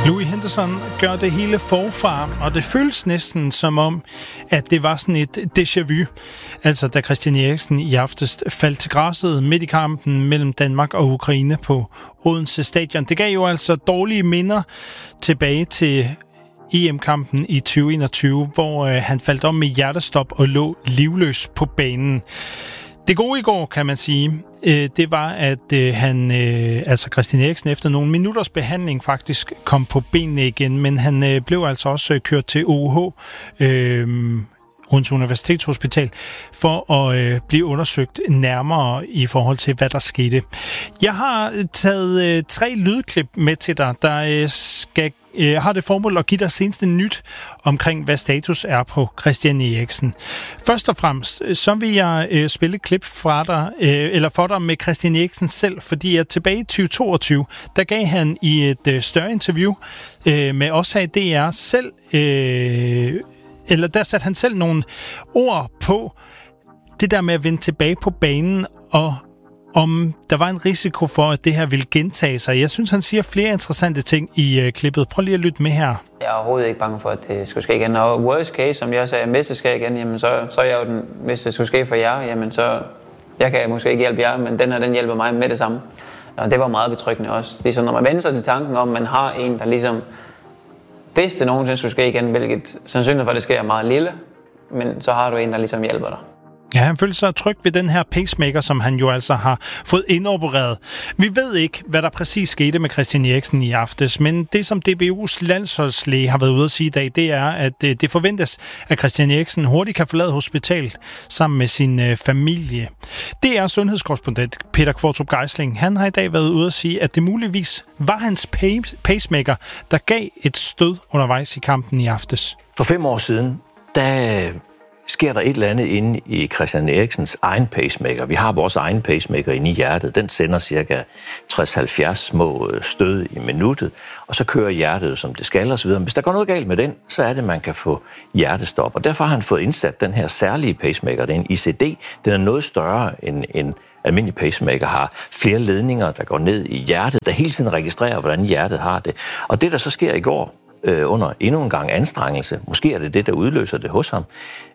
Louis Henderson gør det hele forfra, og det føles næsten som om, at det var sådan et déjà vu. Altså da Christian Eriksen i aftes faldt til græsset midt i kampen mellem Danmark og Ukraine på Odense Stadion. Det gav jo altså dårlige minder tilbage til EM-kampen i 2021, hvor han faldt om med hjertestop og lå livløs på banen. Det gode i går, kan man sige, det var, at han, altså Christian Eriksen, efter nogle minutters behandling faktisk kom på benene igen, men han blev altså også kørt til OUH, Odense Universitetshospital, for at blive undersøgt nærmere i forhold til, hvad der skete. Jeg har taget 3 lydklip med til dig, der har det formål at give dig seneste nyt omkring, hvad status er på Christian Eriksen. Først og fremmest, så vil jeg spille et klip fra dig, eller for dig med Christian Eriksen selv, fordi at tilbage i 2022, der gav han i et større interview med os her i DR selv, eller der satte han selv nogle ord på det der med at vende tilbage på banen, og om der var en risiko for, at det her ville gentage sig. Jeg synes, han siger flere interessante ting i klippet. Prøv lige at lytte med her. Jeg er overhovedet ikke bange for, at det skulle ske igen. Og worst case, som jeg sagde, hvis det sker igen, jamen så er jeg jo den, hvis det skulle ske for jer, jamen så jeg kan måske ikke hjælpe jer, men den hjælper mig med det samme. Og det var meget betryggende også. Ligesom når man vender sig til tanken om, man har en, der ligesom, hvis det nogensinde skulle ske igen, hvilket sandsynligt for, at det sker meget lille, men så har du en, der ligesom hjælper dig. Ja, han følte sig tryg ved den her pacemaker, som han jo altså har fået indopereret. Vi ved ikke, hvad der præcis skete med Christian Eriksen i aftes, men det, som DBU's landsholdslæge har været ude at sige i dag, det er, at det forventes, at Christian Eriksen hurtigt kan forlade hospitalet sammen med sin familie. Det er sundhedskorrespondent Peter Kvartrup Geisling. Han har i dag været ude at sige, at det muligvis var hans pacemaker, der gav et stød undervejs i kampen i aftes. For 5 år siden, der sker der et eller andet inde i Christian Eriksens egen pacemaker. Vi har vores egen pacemaker inde i hjertet. Den sender ca. 60-70 små stød i minuttet, og så kører hjertet, som det skal, og så videre. Men hvis der går noget galt med den, så er det, man kan få hjertestop. Og derfor har han fået indsat den her særlige pacemaker. Det er en ICD. Den er noget større end en almindelig pacemaker, har flere ledninger, der går ned i hjertet, der hele tiden registrerer, hvordan hjertet har det. Og det, der så sker i går, under endnu en gang anstrengelse, måske er det det, der udløser det hos ham,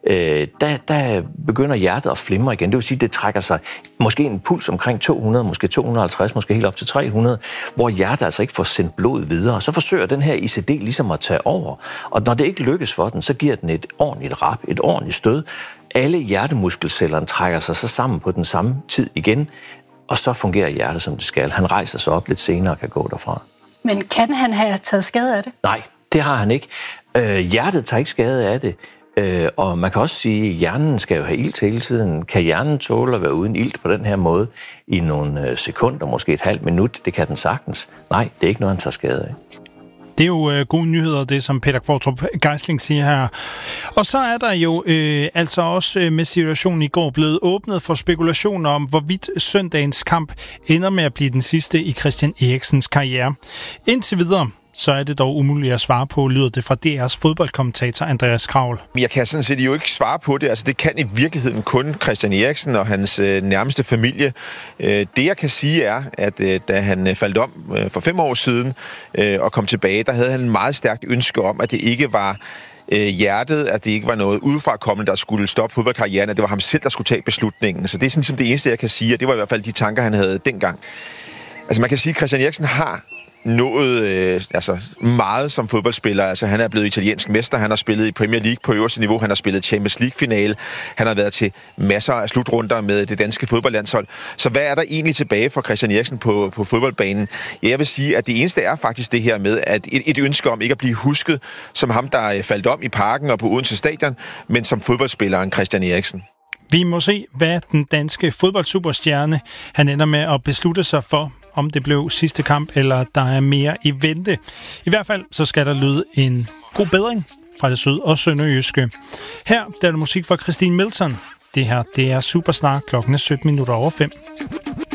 der begynder hjertet at flimre igen. Det vil sige, det trækker sig måske en puls omkring 200, måske 250, måske helt op til 300, hvor hjertet altså ikke får sendt blod videre. Så forsøger den her ICD ligesom at tage over, og når det ikke lykkes for den, så giver den et ordentligt rap, et ordentligt stød. Alle hjertemuskelcellerne trækker sig så sammen på den samme tid igen, og så fungerer hjertet, som det skal. Han rejser sig op lidt senere og kan gå derfra. Men kan han have taget skade af det? Nej, det har han ikke. Hjertet tager ikke skade af det. Og man kan også sige, at hjernen skal jo have ilt hele tiden. Kan hjernen tåle at være uden ilt på den her måde i nogle sekunder, måske et halvt minut? Det kan den sagtens. Nej, det er ikke noget, han tager skade af. Det er jo gode nyheder, det som Peter Kvartrup Geisling siger her. Og så er der jo altså også med situationen i går blevet åbnet for spekulationer om, hvorvidt søndagens kamp ender med at blive den sidste i Christian Eriksens karriere. Indtil videre, så er det dog umuligt at svare på, lyder det fra DR's fodboldkommentator Andreas Kravl. Jeg kan sådan set jo ikke svare på det. Altså, det kan i virkeligheden kun Christian Eriksen og hans nærmeste familie. Det jeg kan sige er, at da han faldt om for 5 år siden og kom tilbage, der havde han en meget stærkt ønske om, at det ikke var hjertet, at det ikke var noget udefrakommende, der skulle stoppe fodboldkarrieren, at det var ham selv, der skulle tage beslutningen. Så det er sådan ligesom det eneste, jeg kan sige, og det var i hvert fald de tanker, han havde dengang. Altså man kan sige, at Christian Eriksen har nået meget som fodboldspiller. Altså han er blevet italiensk mester, han har spillet i Premier League på øverste niveau, han har spillet Champions League-finale, han har været til masser af slutrunder med det danske fodboldlandshold. Så hvad er der egentlig tilbage for Christian Eriksen på fodboldbanen? Ja, jeg vil sige, at det eneste er faktisk det her med, at et ønske om ikke at blive husket som ham, der faldt om i parken og på Odense Stadion, men som fodboldspilleren Christian Eriksen. Vi må se, hvad den danske fodboldsuperstjerne han ender med at beslutte sig for, om det blev sidste kamp, eller der er mere i vente. I hvert fald så skal der lyde en god bedring fra det syd- og sønderjyske. Her der er der musik fra Christine Milton. Det her, det er Superstar, klokken er 17:17.